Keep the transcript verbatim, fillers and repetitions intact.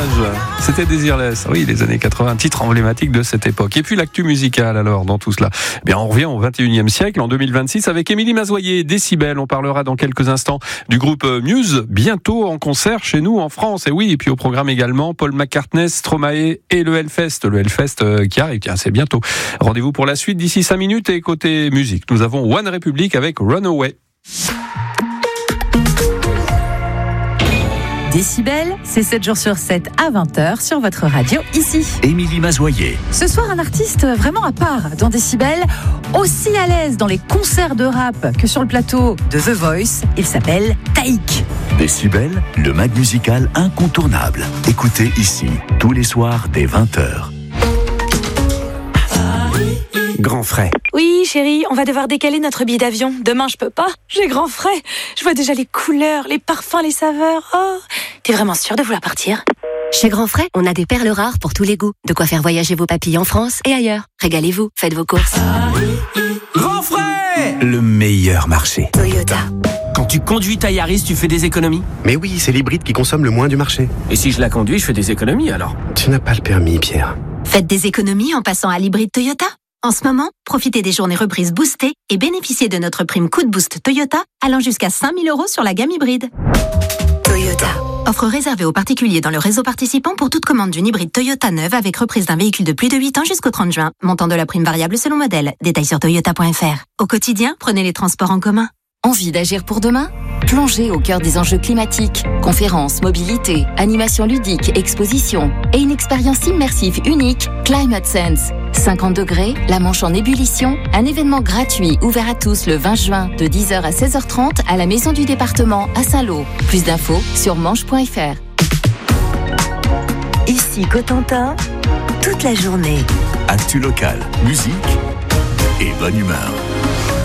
Dommage. C'était Désirless. Oui, les années quatre-vingts, titre emblématique de cette époque. Et puis l'actu musicale alors dans tout cela. Eh bien, on revient au vingt et unième siècle, en deux mille vingt-six, avec Émilie Mazoyer, Décibel. On parlera dans quelques instants du groupe Muse, bientôt en concert chez nous en France. Et oui, et puis au programme également Paul McCartney, Stromae et le Hellfest. Le Hellfest qui arrive, tiens, c'est bientôt. Rendez-vous pour la suite d'ici cinq minutes. Et côté musique, nous avons One Republic avec Runaway. Décibel, c'est sept jours sur sept à vingt heures sur votre radio ici. Émilie Mazoyer. Ce soir, un artiste vraiment à part dans Décibel, aussi à l'aise dans les concerts de rap que sur le plateau de The Voice. Il s'appelle Taïk. Décibel, le mag musical incontournable. Écoutez ici, tous les soirs dès vingt heures. Grand frais. Oui, chérie, on va devoir décaler notre billet d'avion. Demain, je peux pas. J'ai grand frais. Je vois déjà les couleurs, les parfums, les saveurs. Oh, t'es vraiment sûre de vouloir partir ? Chez Grand Frais, on a des perles rares pour tous les goûts. De quoi faire voyager vos papilles en France et ailleurs. Régalez-vous, faites vos courses. Grand Frais, le meilleur marché. Toyota. Quand tu conduis ta Yaris, tu fais des économies. Mais oui, c'est l'hybride qui consomme le moins du marché. Et si je la conduis, je fais des économies alors ? Tu n'as pas le permis, Pierre. Faites des économies en passant à l'hybride Toyota. En ce moment, profitez des journées reprises boostées et bénéficiez de notre prime coup de boost Toyota allant jusqu'à cinq mille euros sur la gamme hybride. Toyota. Offre réservée aux particuliers dans le réseau participant pour toute commande d'une hybride Toyota neuve avec reprise d'un véhicule de plus de huit ans jusqu'au trente juin. Montant de la prime variable selon modèle. Détails sur toyota point f r. Au quotidien, prenez les transports en commun. Envie d'agir pour demain ? Plongez au cœur des enjeux climatiques. Conférences, mobilité, animations ludiques, expositions et une expérience immersive unique, Climate Sense. cinquante degrés, la Manche en ébullition, un événement gratuit ouvert à tous le vingt juin de dix heures à seize heures trente à la Maison du Département à Saint-Lô. Plus d'infos sur manche point f r. Ici Cotentin, toute la journée. Actu local, musique et bonne humeur.